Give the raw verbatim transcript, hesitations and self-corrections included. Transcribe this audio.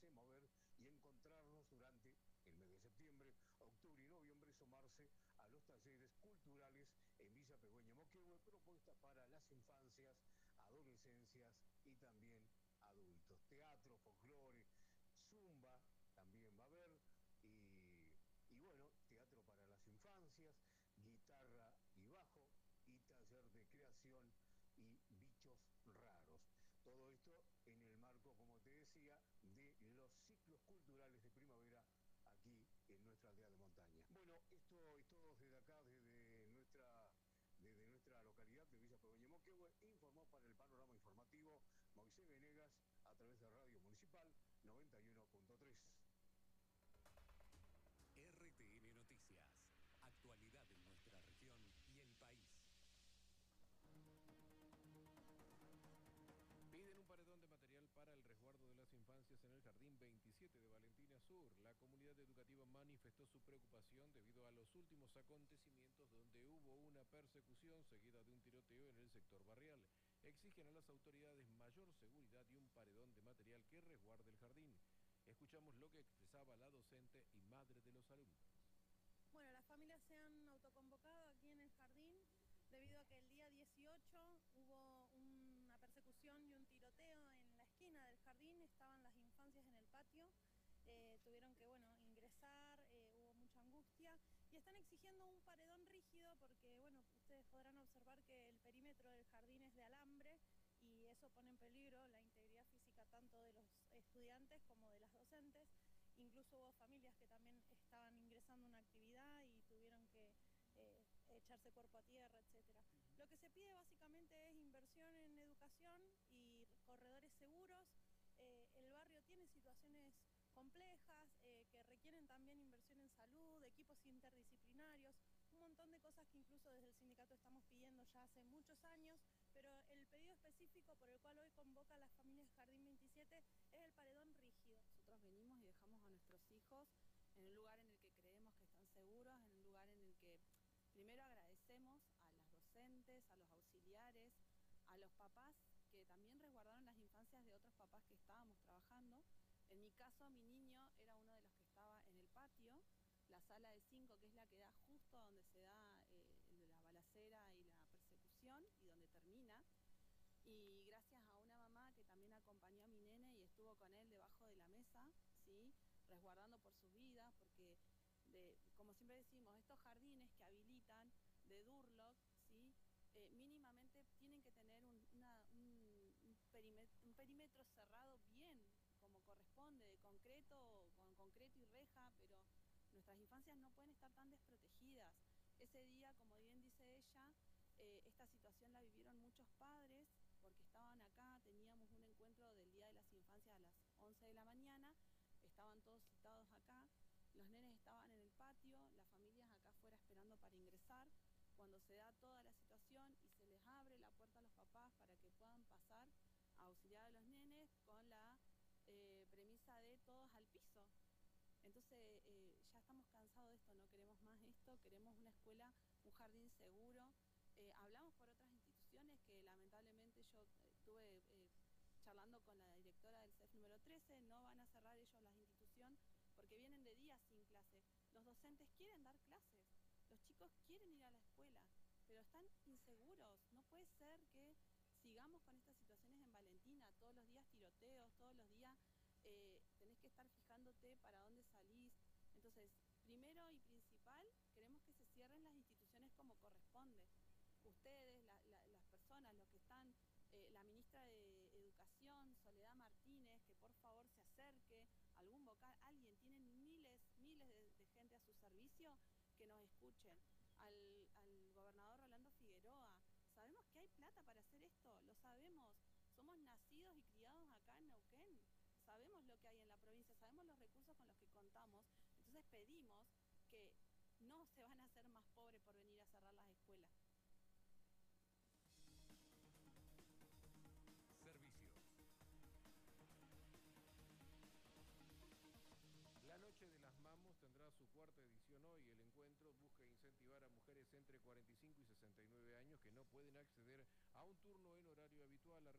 animarse, mover y encontrarnos durante el mes de septiembre, octubre y noviembre, sumarse a los talleres culturales en Villa Pegüeña Moquehue, propuestas para las infancias, adolescencias y también adultos. Teatro, folclore, zumba también va a haber, y, y bueno, teatro para las infancias, guitarra y bajo, y taller de creación y bichos raros. Todo esto en el marco, como te decía, de los ciclos culturales de primavera aquí en nuestra aldea de montaña. Bueno, esto es todo desde acá, desde nuestra, desde nuestra localidad de Villa Pegüeña Moquehue. Informó para el panorama informativo Moisés Venegas a través de Radio Municipal noventa y uno punto tres. R T N Noticias. Actualidad en nuestra región y el país. Piden un paredón de material para el resguardo de las infancias en el Jardín veintisiete de Valentina Sur. La comunidad educativa manifestó su preocupación debido a los últimos acontecimientos donde hubo una persecución seguida de un tiroteo en el sector barrial. Exigen a las autoridades mayor seguridad y un paredón de material que resguarde el jardín. Escuchamos lo que expresaba la docente y madre de los alumnos. Bueno, las familias se han autoconvocado aquí en el jardín debido a que el día dieciocho hubo una persecución y un tiroteo en la esquina del jardín. Estaban las infancias en el patio, eh, tuvieron que, bueno, ingresar, eh, hubo mucha angustia y están exigiendo un paredón rígido porque, bueno, ustedes podrán observar que el perímetro del jardín es de alambre y eso pone en peligro la integridad física tanto de los estudiantes como de las docentes. Incluso hubo familias que también estaban ingresando a una actividad y tuvieron que eh, echarse cuerpo a tierra, etcétera. Lo que se pide básicamente es inversión en educación y corredores seguros. Eh, el barrio tiene situaciones complejas eh, que requieren también inversión en salud, equipos interdisciplinarios, un montón de cosas que incluso desde el sindicato estamos pidiendo ya hace muchos años, pero el pedido específico por el cual hoy convoca a las familias de Jardín veintisiete es el paredón rígido. Nosotros venimos y dejamos a nuestros hijos en un lugar en el que creemos que están seguros, en un lugar en el que primero agradecemos a las docentes, a los auxiliares, a los papás que también resguardaron las infancias de otros papás que estábamos trabajando. En mi caso, mi niño era uno de los que estaba en el patio, la sala de cinco, que es la que da justo donde se da eh, la balacera y la persecución y donde termina. Y gracias a una mamá que también acompañó a mi nene y estuvo con él debajo de la mesa, ¿sí?, resguardando por sus vidas, porque, de, como siempre decimos, estos jardines que habilitan de Durlock, ¿sí?, eh, mínimamente tienen que tener un, una, un, un, perímetro, un perímetro cerrado bien, como corresponde, de concreto, con concreto y reja, pero nuestras infancias no pueden estar tan desprotegidas. Ese día, como bien dice ella, eh, esta situación la vivieron muchos padres, porque estaban acá, teníamos un encuentro del Día de las Infancias a las once de la mañana, estaban todos citados acá, los nenes estaban en el patio, las familias acá afuera esperando para ingresar. Cuando se da toda la situación y se les abre la puerta a los papás para que puedan pasar a auxiliar a los nenes con la eh, premisa de todos al piso. Entonces eh, ya estamos cansados de esto, no queremos más esto, queremos una escuela, un jardín seguro. Eh, hablamos por otras instituciones que lamentablemente yo eh, estuve eh, charlando con la directora del C E F número trece, no van a cerrar ellos la institución porque vienen de días sin clase. Los docentes quieren dar clases, los chicos quieren ir a la escuela, pero están inseguros. No puede ser que sigamos con estas situaciones en Valentina, todos los días tiroteos, todos los días eh, tenés que estar fijándote para dónde salís. Entonces, primero y principal, queremos que se cierren las instituciones como corresponde. Ustedes, la, la, las personas, los que están, eh, la ministra de Educación, Soledad Martínez, que por favor se acerque, algún vocal, alguien, tienen miles, miles de, de gente a su servicio, que nos escuchen. Al, al gobernador Rolando Figueroa, sabemos que hay plata para hacer esto, lo sabemos, somos nacidos y criados acá en Neuquén, sabemos lo que hay en la provincia, sabemos los recursos con los que contamos, entonces pedimos que no se van a hacer más pobres por venir a cerrar las escuelas. Servicios. La Noche de las Mamos tendrá su cuarta edición hoy. El encuentro busca incentivar a mujeres entre cuarenta y cinco y sesenta y nueve años que no pueden acceder